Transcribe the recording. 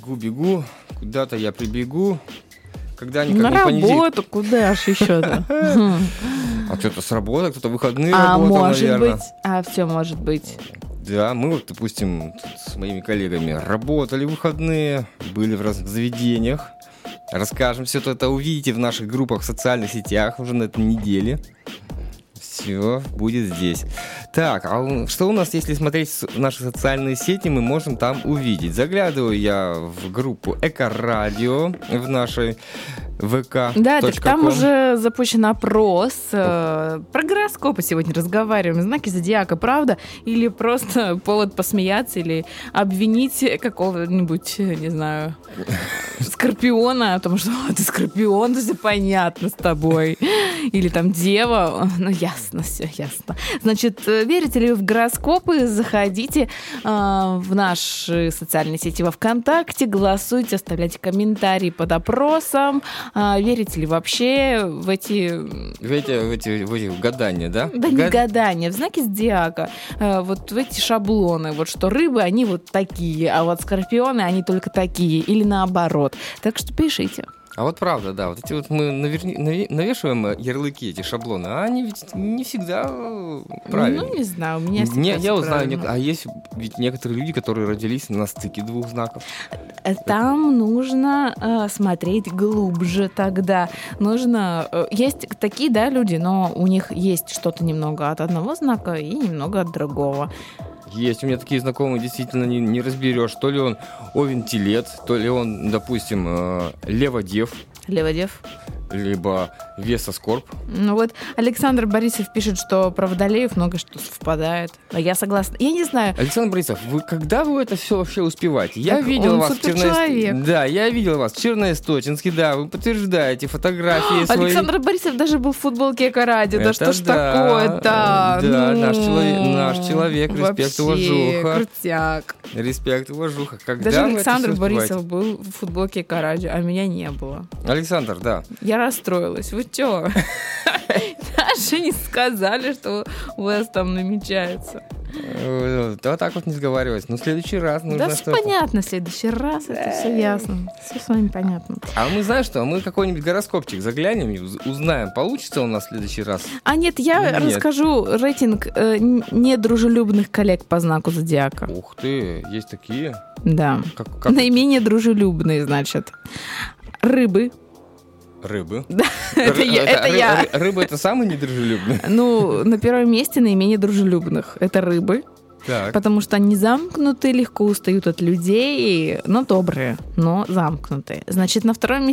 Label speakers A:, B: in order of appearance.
A: Бегу, куда-то я прибегу. Когда-нибудь
B: на работу, куда ж еще-то?
A: А кто-то с работы, кто-то выходные
B: А
A: работал,
B: может
A: наверное.
B: быть, все может быть.
A: Да, мы вот, допустим, тут с моими коллегами работали в выходные, были в разных заведениях. Расскажем все это, увидите в наших группах в социальных сетях уже на этой неделе. Все будет здесь. Так, а что у нас, если смотреть наши социальные сети, мы можем там увидеть? Заглядываю я в группу Эко-радио в нашей ВК.
B: Да, так там уже запущен опрос. Про гороскопы сегодня разговариваем. Знаки зодиака, правда? Или просто повод посмеяться, или обвинить какого-нибудь, не знаю, скорпиона о том, что ты скорпион, все понятно с тобой. Или там дева. Ну, ясно, все ясно. Значит, верите ли вы в гороскопы? Заходите в наши социальные сети во ВКонтакте, голосуйте, оставляйте комментарии под опросом. Верите ли вообще в эти гадания, да? Да не гадания, в знаки зодиака. Вот в эти шаблоны. Вот что рыбы, они вот такие, а вот скорпионы, они только такие. Или наоборот. Так что пишите.
A: А вот правда, да, вот эти вот мы навешиваем ярлыки, эти шаблоны, а они ведь не всегда правильные.
B: Ну, не знаю, у меня всегда
A: я узнаю, а есть ведь некоторые люди, которые родились на стыке двух знаков.
B: Там нужно смотреть глубже тогда. Есть такие, да, люди, но у них есть что-то немного от одного знака и немного от другого.
A: Есть у меня такие знакомые, действительно не разберешь, то ли он овен-телец, то ли он, допустим, лева-дев.
B: Лева-дев.
A: Либо веса-скорб.
B: Ну вот Александр Борисов пишет, что про водолеев много что совпадает. А я согласна. Я не знаю.
A: Александр Борисов, когда вы это все вообще успеваете? Я видел вас в Да, я видел вас в Черноисточинске, да, вы подтверждаете фотографии свои.
B: Александр Борисов даже был в футболке Эко-радио. Да что ж такое-то?
A: Да, наш человек, респект, уважуха.
B: Крутяк.
A: Респект, уважуха.
B: Даже Александр Борисов был в футболке Эко-радио, а меня не было.
A: Александр, да.
B: Я расстроилась. Вы чё? Даже не сказали, что у вас там намечается.
A: Да, так вот не сговаривать. Но в следующий раз нужно что-то.
B: Да, понятно, в следующий раз это все ясно. Все с вами понятно.
A: А мы знаем, что мы какой-нибудь гороскопчик заглянем и узнаем, получится у нас в следующий раз.
B: А нет, я расскажу рейтинг недружелюбных коллег по знаку зодиака.
A: Ух ты, есть такие?
B: Да. Наименее дружелюбные, значит. Рыбы.
A: Рыбы?
B: Да, это я.
A: Рыбы — это самые недружелюбные?
B: Ну, на первом месте наименее дружелюбных. Это рыбы.
A: Так.
B: Потому что они замкнутые, легко устают от людей, но добрые, но замкнутые. Значит, на втором месте